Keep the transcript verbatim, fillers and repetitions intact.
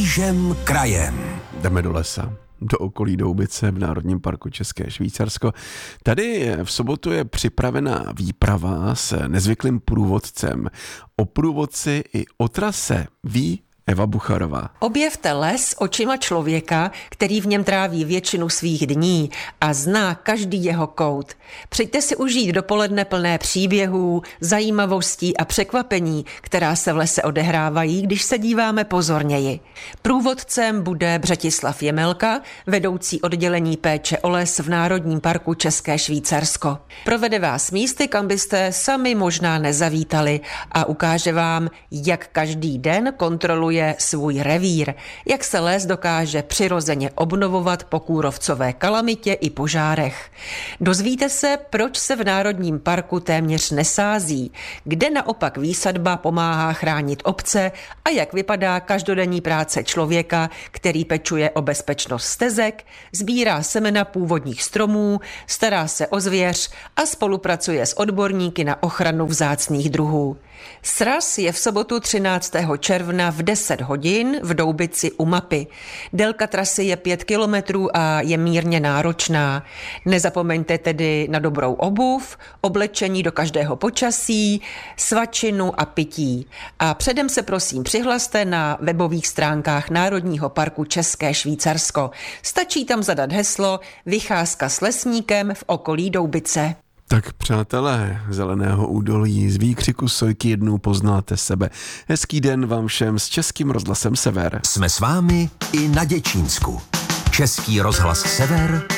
Křížem krajem. Jdeme do lesa, do okolí Doubice v Národním parku České Švýcarsko. Tady v sobotu je připravená výprava s nezvyklým průvodcem. O průvodci i o trase ví Eva Bucharová. Objevte les očima člověka, který v něm tráví většinu svých dní a zná každý jeho kout. Přijďte si užít dopoledne plné příběhů, zajímavostí a překvapení, která se v lese odehrávají, když se díváme pozorněji. Průvodcem bude Břetislav Jemelka, vedoucí oddělení péče o les v Národním parku České Švýcarsko. Provede vás místy, kam byste sami možná nezavítali a ukáže vám, jak každý den kontroluje svůj revír, jak se les dokáže přirozeně obnovovat po kůrovcové kalamitě i požárech. Dozvíte se, proč se v Národním parku téměř nesází, kde naopak výsadba pomáhá chránit obce a jak vypadá každodenní práce člověka, který pečuje o bezpečnost stezek, sbírá semena původních stromů, stará se o zvěř a spolupracuje s odborníky na ochranu vzácných druhů. Sraz je v sobotu třináctého června v deset hodin v Doubici u mapy. Délka trasy je pět kilometrů a je mírně náročná. Nezapomeňte tedy na dobrou obuv, oblečení do každého počasí, svačinu a pití. A předem se prosím přihlaste na webových stránkách Národního parku České Švýcarsko. Stačí tam zadat heslo Vycházka s lesníkem v okolí Doubice. Tak přátelé Zeleného údolí, z výkřiku sojky jednou poznáte sebe. Hezký den vám všem s Českým rozhlasem Sever. Jsme s vámi i na Děčínsku. Český rozhlas Sever